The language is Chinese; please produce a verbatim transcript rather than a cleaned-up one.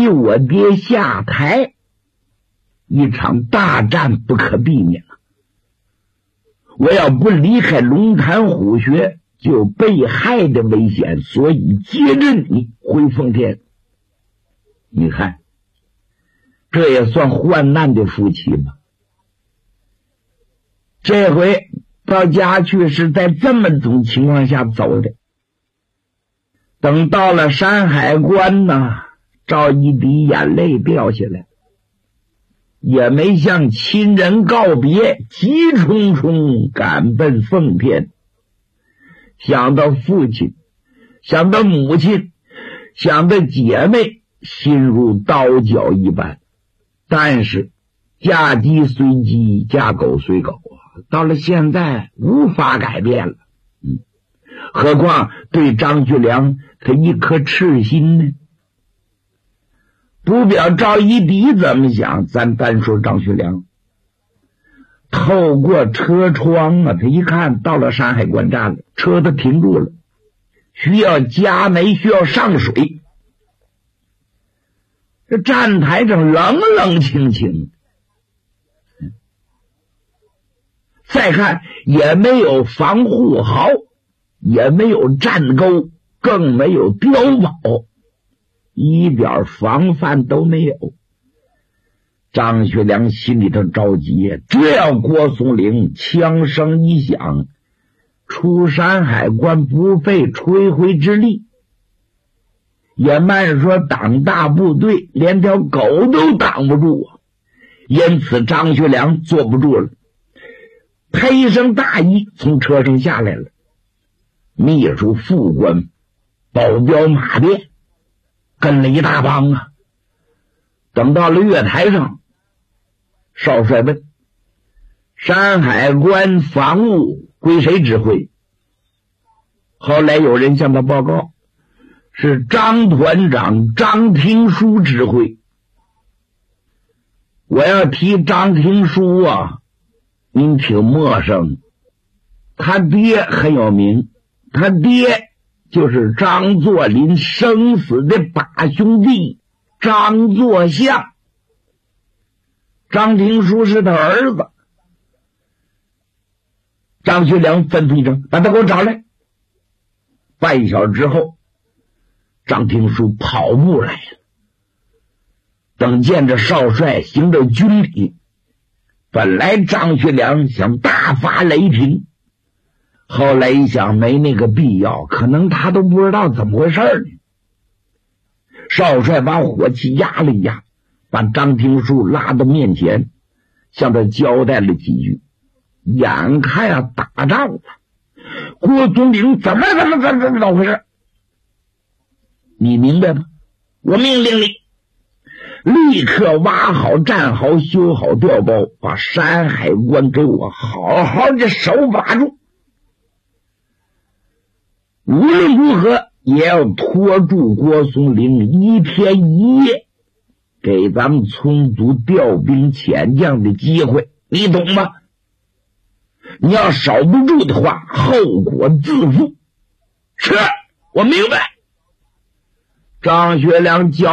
逼我爹下台，一场大战不可避免了。我要不离开龙潭虎穴，就被害的危险，所以接着你回奉天。你看，这也算患难的夫妻吧。这回到家去是在这么种情况下走的。等到了山海关呢，赵一滴眼泪掉下来，也没向亲人告别，急冲冲赶奔奉天。想到父亲，想到母亲，想到姐妹，心如刀绞一般。但是嫁鸡随鸡，嫁狗随狗啊，到了现在无法改变了。嗯，何况对张学良他一颗赤心呢？不表赵一滴怎么想，咱单说张学良。透过车窗啊，他一看到了山海关站了，车子停住了，需要加煤，需要上水。这站台上冷冷清清，再看也没有防护壕，也没有站沟，更没有碉堡，一点防范都没有。张学良心里头着急，这要郭松龄枪声一响，出山海关不费吹灰之力，也慢说挡大部队，连条狗都挡不住啊！因此张学良坐不住了，他一声大意从车上下来了，秘书副官保镖马便跟了一大帮啊。等到了月台上，少帅问：山海关防务归谁指挥？后来有人向他报告，是张团长张廷书指挥。我要提张廷书啊，您挺陌生，他爹很有名，他爹就是张作霖生死的把兄弟张作相，张廷书是他儿子。张学良吩咐一声，把他给我找来。半小时之后，张廷书跑步来了。等见着少帅行着军礼，本来张学良想大发雷霆，后来一想没那个必要，可能他都不知道怎么回事呢。少帅把火气压了一压，把张廷书拉到面前，向他交代了几句。眼看要打仗了，郭松龄怎么怎么怎么怎么怎么回事？你明白吗？我命令你立刻挖好战壕，修好碉堡，把山海关给我好好的守把住。无论如何也要拖住郭松龄一天一夜，给咱们充足调兵遣将的机会，你懂吗？你要守不住的话，后果自负。是，我明白。张学良教